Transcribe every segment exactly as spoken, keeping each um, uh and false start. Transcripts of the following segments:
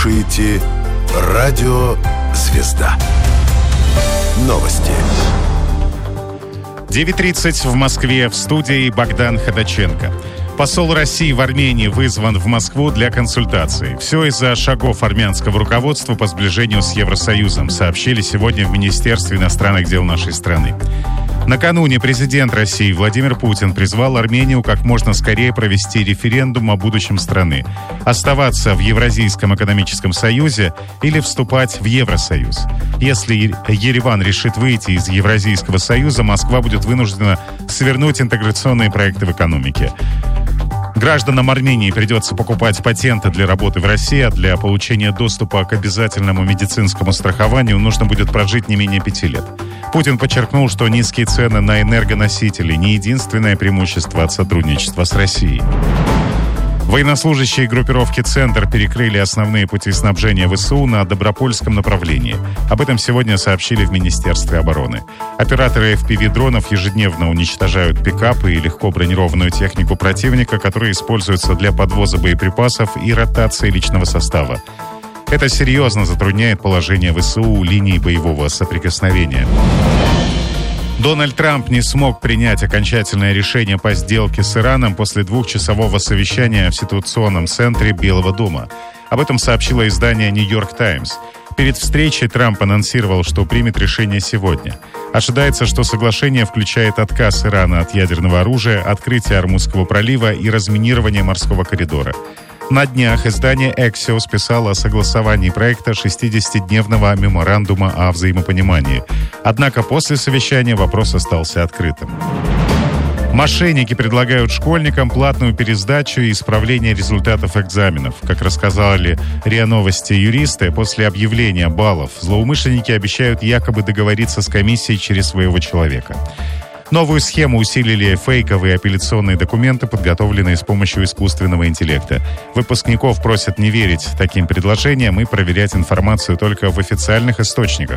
слушаете Радио «Звезда». Новости. девять тридцать в Москве. В студии Богдан Ходаченко. Посол России в Армении вызван в Москву для консультаций. Все из-за шагов армянского руководства по сближению с Евросоюзом, сообщили сегодня в Министерстве иностранных дел нашей страны. Накануне президент России Владимир Путин призвал Армению как можно скорее провести референдум о будущем страны, оставаться в Евразийском экономическом союзе или вступать в Евросоюз. Если Ереван решит выйти из Евразийского союза, Москва будет вынуждена свернуть интеграционные проекты в экономике. Гражданам Армении придется покупать патенты для работы в России, а для получения доступа к обязательному медицинскому страхованию нужно будет прожить не менее пяти лет. Путин подчеркнул, что низкие цены на энергоносители не единственное преимущество от сотрудничества с Россией. Военнослужащие группировки «Центр» перекрыли основные пути снабжения ВСУ на Добропольском направлении. Об этом сегодня сообщили в Министерстве обороны. Операторы эф пи ви-дронов ежедневно уничтожают пикапы и легко бронированную технику противника, которые используются для подвоза боеприпасов и ротации личного состава. Это серьезно затрудняет положение ВСУ у линии боевого соприкосновения. Дональд Трамп не смог принять окончательное решение по сделке с Ираном после двухчасового совещания в ситуационном центре Белого дома. Об этом сообщило издание «Нью-Йорк Таймс». Перед встречей Трамп анонсировал, что примет решение сегодня. Ожидается, что соглашение включает отказ Ирана от ядерного оружия, открытие Ормузского пролива и разминирование морского коридора. На днях издание Axios писало о согласовании проекта шестидесятидневного меморандума о взаимопонимании. Однако после совещания вопрос остался открытым. Мошенники предлагают школьникам платную пересдачу и исправление результатов экзаменов. Как рассказали РИА Новости юристы, после объявления баллов злоумышленники обещают якобы договориться с комиссией через своего человека. Новую схему усилили фейковые апелляционные документы, подготовленные с помощью искусственного интеллекта. Выпускников просят не верить таким предложениям и проверять информацию только в официальных источниках.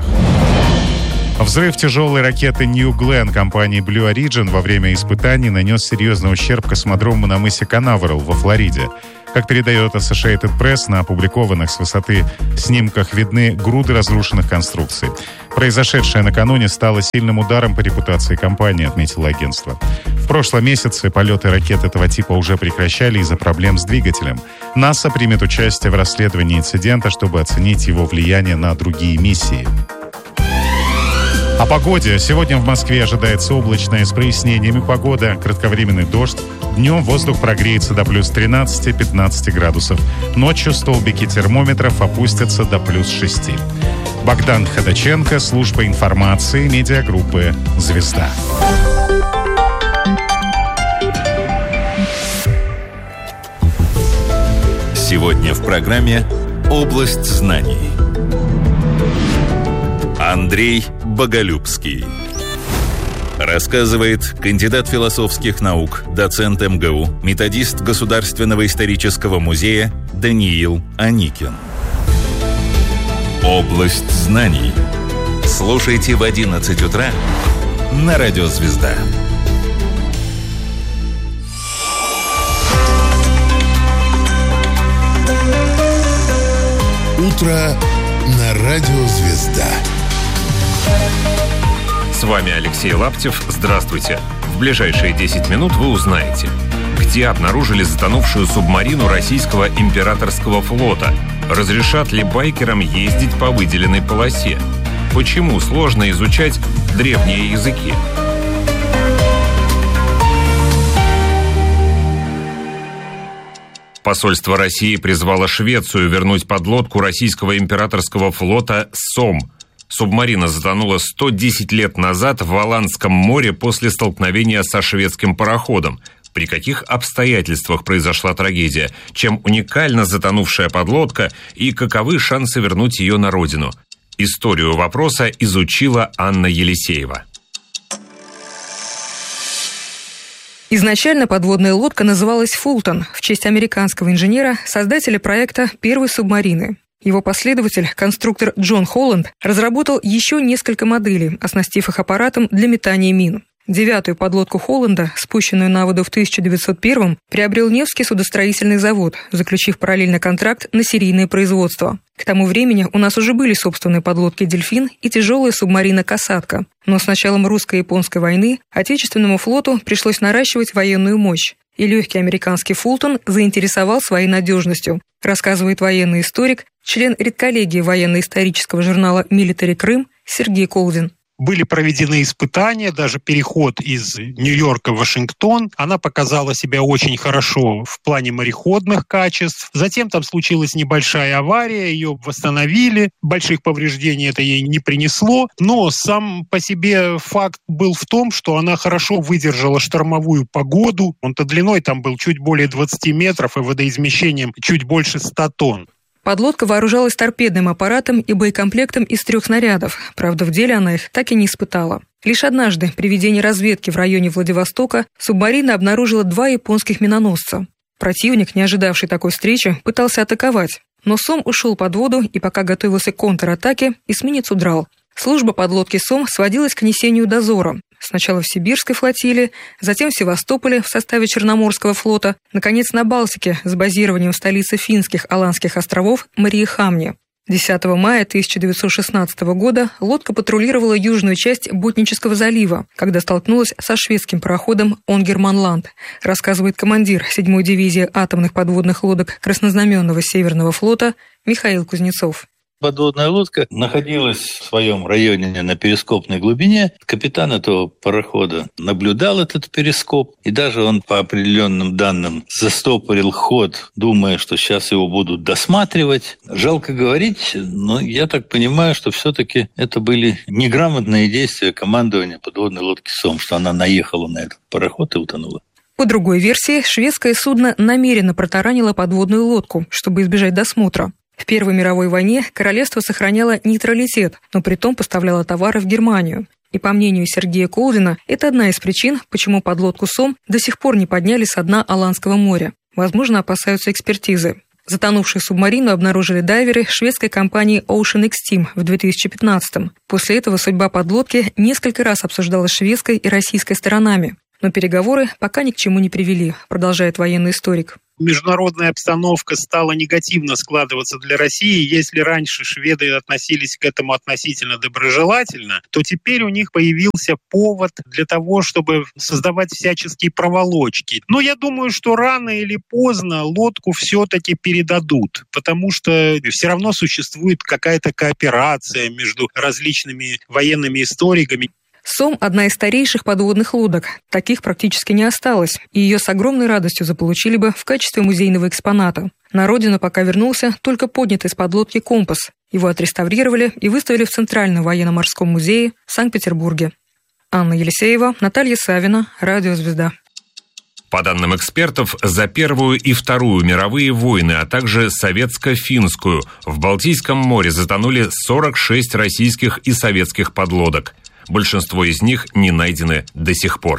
Взрыв тяжелой ракеты New Glenn компании Blue Origin во время испытаний нанес серьезный ущерб космодрому на мысе Канаверал во Флориде. Как передает Associated Press, на опубликованных с высоты снимках видны груды разрушенных конструкций. Произошедшее накануне стало сильным ударом по репутации компании, отметило агентство. В прошлом месяце полеты ракет этого типа уже прекращали из-за проблем с двигателем. НАСА примет участие в расследовании инцидента, чтобы оценить его влияние на другие миссии. О погоде. Сегодня в Москве ожидается облачная с прояснениями погода, кратковременный дождь. Днем воздух прогреется до плюс тринадцати-пятнадцати градусов. Ночью столбики термометров опустятся до плюс шести. Богдан Ходаченко, служба информации, медиагруппы «Звезда». Сегодня в программе «Область знаний». Андрей Боголюбский рассказывает кандидат философских наук, доцент эм гэ у, методист Государственного исторического музея Даниил Аникин. Область знаний. Слушайте в одиннадцать утра на Радио «Звезда». Утро на Радио «Звезда». С вами Алексей Лаптев. Здравствуйте. В ближайшие десять минут вы узнаете, где обнаружили затонувшую субмарину российского императорского флота, разрешат ли байкерам ездить по выделенной полосе, почему сложно изучать древние языки. Посольство России призвало Швецию вернуть подлодку российского императорского флота «Сом». Субмарина затонула сто десять лет назад в Аландском море после столкновения со шведским пароходом. При каких обстоятельствах произошла трагедия? Чем уникальна затонувшая подлодка и каковы шансы вернуть ее на родину? Историю вопроса изучила Анна Елисеева. Изначально подводная лодка называлась «Фултон» в честь американского инженера, создателя проекта первой субмарины. Его последователь, конструктор Джон Холланд, разработал еще несколько моделей, оснастив их аппаратом для метания мин. Девятую подлодку Холланда, спущенную на воду в тысяча девятьсот первом, приобрел Невский судостроительный завод, заключив параллельно контракт на серийное производство. К тому времени у нас уже были собственные подлодки «Дельфин» и тяжелая субмарина «Касатка». Но с началом русско-японской войны Отечественному флоту пришлось наращивать военную мощь. И легкий американский «Фултон» заинтересовал своей надежностью, рассказывает военный историк, член редколлегии военно-исторического журнала «Милитари Крым» Сергей Колдин. Были проведены испытания, даже переход из Нью-Йорка в Вашингтон. Она показала себя очень хорошо в плане мореходных качеств. Затем там случилась небольшая авария, ее восстановили. Больших повреждений это ей не принесло. Но сам по себе факт был в том, что она хорошо выдержала штормовую погоду. Он-то длиной там был чуть более двадцати метров и водоизмещением чуть больше ста тонн. Подлодка вооружалась торпедным аппаратом и боекомплектом из трех снарядов. Правда, в деле она их так и не испытала. Лишь однажды, при ведении разведки в районе Владивостока, субмарина обнаружила два японских миноносца. Противник, не ожидавший такой встречи, пытался атаковать. Но «Сом» ушел под воду, и пока готовился к контратаке, эсминец удрал. Служба подлодки «Сом» сводилась к несению дозора. Сначала в Сибирской флотилии, затем в Севастополе в составе Черноморского флота, наконец на Балтике с базированием в столице финских Аландских островов Мариихамне. десятого мая тысяча девятьсот шестнадцатого года лодка патрулировала южную часть Ботнического залива, когда столкнулась со шведским пароходом «Онгерманланд», рассказывает командир седьмой дивизии атомных подводных лодок Краснознаменного Северного флота Михаил Кузнецов. Подводная лодка находилась в своем районе на перископной глубине. Капитан этого парохода наблюдал этот перископ, и даже он по определенным данным застопорил ход, думая, что сейчас его будут досматривать. Жалко говорить, но я так понимаю, что все-таки это были неграмотные действия командования подводной лодки «Сом», что она наехала на этот пароход и утонула. По другой версии, шведское судно намеренно протаранило подводную лодку, чтобы избежать досмотра. В Первой мировой войне королевство сохраняло нейтралитет, но притом поставляло товары в Германию. И по мнению Сергея Колдина, это одна из причин, почему подлодку «Сом» до сих пор не подняли со дна Аландского моря. Возможно, опасаются экспертизы. Затонувшую субмарину обнаружили дайверы шведской компании Ocean Extreme в две тысячи пятнадцатом. После этого судьба подлодки несколько раз обсуждалась шведской и российской сторонами. Но переговоры пока ни к чему не привели, продолжает военный историк. Международная обстановка стала негативно складываться для России. Если раньше шведы относились к этому относительно доброжелательно, то теперь у них появился повод для того, чтобы создавать всяческие проволочки. Но я думаю, что рано или поздно лодку все-таки передадут, потому что все равно существует какая-то кооперация между различными военными историками. «Сом» – одна из старейших подводных лодок. Таких практически не осталось, и ее с огромной радостью заполучили бы в качестве музейного экспоната. На родину пока вернулся только поднятый с подлодки «Компас». Его отреставрировали и выставили в Центральном военно-морском музее в Санкт-Петербурге. Анна Елисеева, Наталья Савина, Радио «Звезда». По данным экспертов, за Первую и Вторую мировые войны, а также советско-финскую, в Балтийском море затонули сорок шесть российских и советских подлодок. Большинство из них не найдены до сих пор.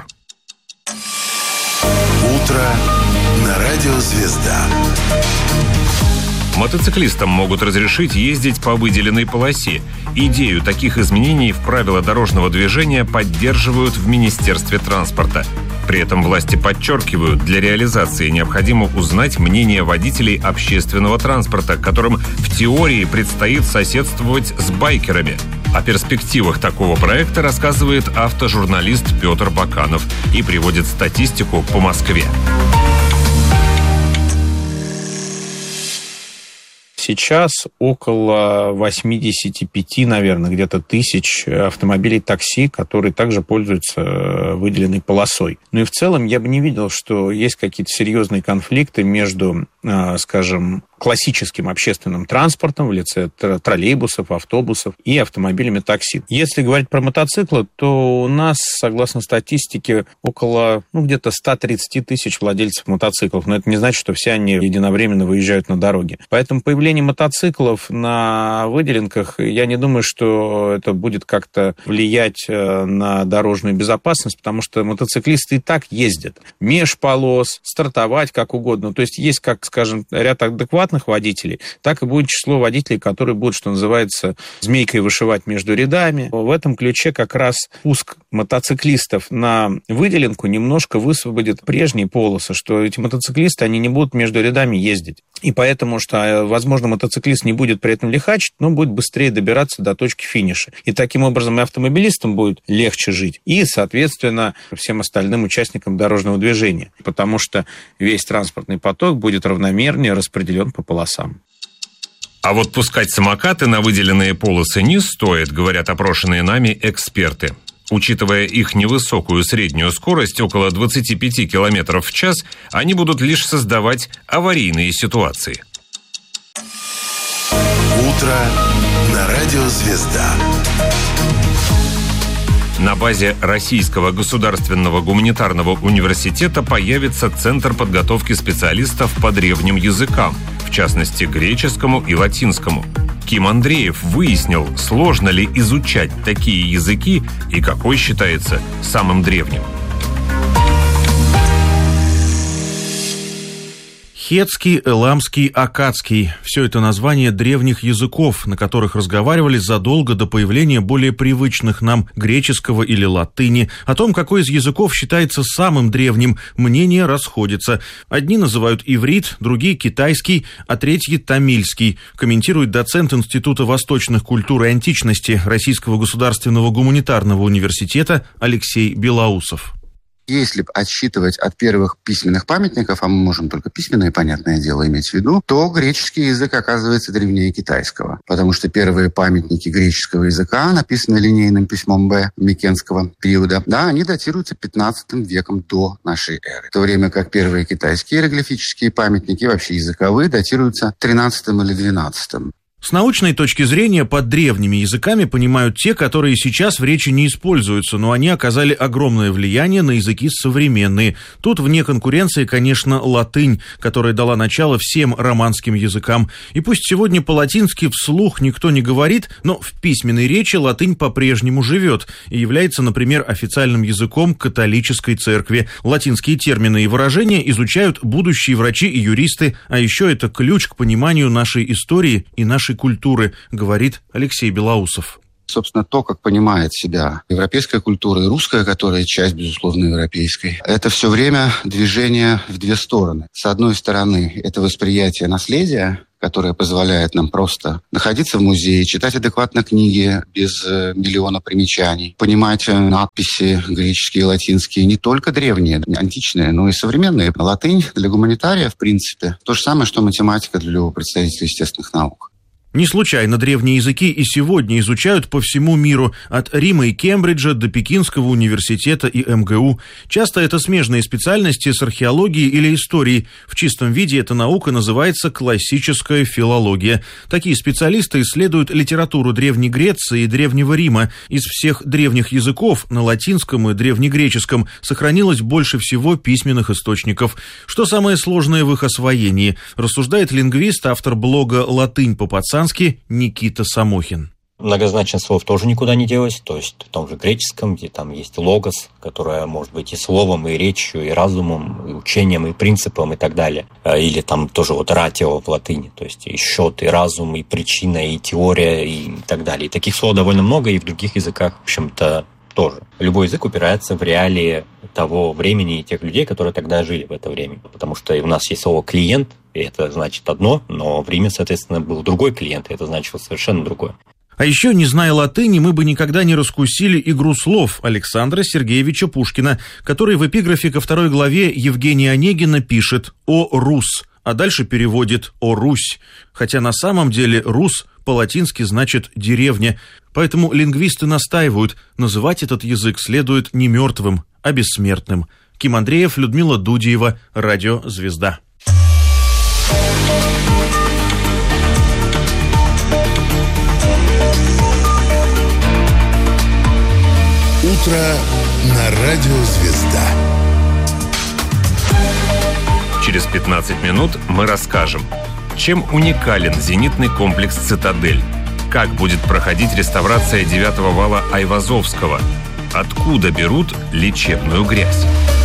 Утро на радио «Звезда». Мотоциклистам могут разрешить ездить по выделенной полосе. Идею таких изменений в правила дорожного движения поддерживают в Министерстве транспорта. При этом власти подчеркивают, для реализации необходимо узнать мнение водителей общественного транспорта, которым в теории предстоит соседствовать с байкерами. О перспективах такого проекта рассказывает автожурналист Петр Баканов и приводит статистику по Москве. Сейчас около восемьдесят пять, наверное, где-то тысяч автомобилей такси, которые также пользуются выделенной полосой. Ну и в целом я бы не видел, что есть какие-то серьезные конфликты между, скажем, классическим общественным транспортом в лице троллейбусов, автобусов и автомобилями такси. Если говорить про мотоциклы, то у нас, согласно статистике, около ну, где-то сто тридцать тысяч владельцев мотоциклов. Но это не значит, что все они единовременно выезжают на дороге. Поэтому появление мотоциклов на выделенках, я не думаю, что это будет как-то влиять на дорожную безопасность, потому что мотоциклисты и так ездят меж полос, стартовать как угодно. То есть есть, как, скажем, ряд адекватных водителей, так и будет число водителей, которые будут, что называется, змейкой вышивать между рядами. В этом ключе как раз пуск мотоциклистов на выделенку немножко высвободит прежние полосы, что эти мотоциклисты, они не будут между рядами ездить. И поэтому, что, возможно, мотоциклист не будет при этом лихачить, но будет быстрее добираться до точки финиша. И таким образом и автомобилистам будет легче жить, и, соответственно, всем остальным участникам дорожного движения, потому что весь транспортный поток будет равномернее распределен по полосам. А вот пускать самокаты на выделенные полосы не стоит, говорят опрошенные нами эксперты. Учитывая их невысокую среднюю скорость, около двадцать пять километров в час, они будут лишь создавать аварийные ситуации. Утро на радио «Звезда». На базе Российского государственного гуманитарного университета появится Центр подготовки специалистов по древним языкам, в частности, греческому и латинскому. Ким Андреев выяснил, сложно ли изучать такие языки и какой считается самым древним. Хетский, эламский, аккадский – все это названия древних языков, на которых разговаривали задолго до появления более привычных нам греческого или латыни. О том, какой из языков считается самым древним, мнения расходятся. Одни называют иврит, другие – китайский, а третьи – тамильский, комментирует доцент Института восточных культур и античности Российского государственного гуманитарного университета Алексей Белоусов. Если отсчитывать от первых письменных памятников, а мы можем только письменные, понятное дело, иметь в виду, то греческий язык оказывается древнее китайского. Потому что первые памятники греческого языка, написанные линейным письмом Б Микенского периода, да, они датируются пятнадцатым веком до нашей эры. В то время как первые китайские иероглифические памятники, вообще языковые, датируются тринадцатым или двенадцатым. С научной точки зрения под древними языками понимают те, которые сейчас в речи не используются, но они оказали огромное влияние на языки современные. Тут вне конкуренции, конечно, латынь, которая дала начало всем романским языкам. И пусть сегодня по-латински вслух никто не говорит, но в письменной речи латынь по-прежнему живет и является, например, официальным языком католической церкви. Латинские термины и выражения изучают будущие врачи и юристы, а еще это ключ к пониманию нашей истории и нашей культуры, говорит Алексей Белоусов. Собственно, то, как понимает себя европейская культура и русская, которая часть, безусловно, европейской, это все время движение в две стороны. С одной стороны, это восприятие наследия, которое позволяет нам просто находиться в музее, читать адекватно книги без миллиона примечаний, понимать надписи греческие и латинские, не только древние, античные, но и современные. Латынь для гуманитария, в принципе, то же самое, что математика для любого представителя естественных наук. Не случайно древние языки и сегодня изучают по всему миру, от Рима и Кембриджа до Пекинского университета и эм гэ у. Часто это смежные специальности с археологией или историей. В чистом виде эта наука называется классическая филология. Такие специалисты исследуют литературу Древней Греции и Древнего Рима. Из всех древних языков на латинском и древнегреческом сохранилось больше всего письменных источников. Что самое сложное в их освоении, рассуждает лингвист, автор блога «Латынь по-пацански» Никита Самохин. Многозначность слов тоже никуда не делась, то есть в том же греческом, где там есть логос, которое может быть и словом, и речью, и разумом, и учением, и принципом, и так далее. Или там тоже вот ратио в латыни, то есть и счет, и разум, и причина, и теория, и так далее. И таких слов довольно много, и в других языках, в общем-то, тоже. Любой язык упирается в реалии того времени и тех людей, которые тогда жили в это время. Потому что у нас есть слово «клиент», и это значит одно, но в Риме, соответственно, был другой клиент, и это значило совершенно другое. А еще, не зная латыни, мы бы никогда не раскусили игру слов Александра Сергеевича Пушкина, который в эпиграфе ко второй главе Евгения Онегина пишет «О Рус», а дальше переводит «О Русь», хотя на самом деле «Рус» по-латински значит «деревня». Поэтому лингвисты настаивают, называть этот язык следует не мертвым, а бессмертным. Ким Андреев, Людмила Дудиева, Радио «Звезда». Утро на радио «Звезда». Через пятнадцать минут мы расскажем, чем уникален зенитный комплекс «Цитадель», как будет проходить реставрация девятого вала Айвазовского, откуда берут лечебную грязь.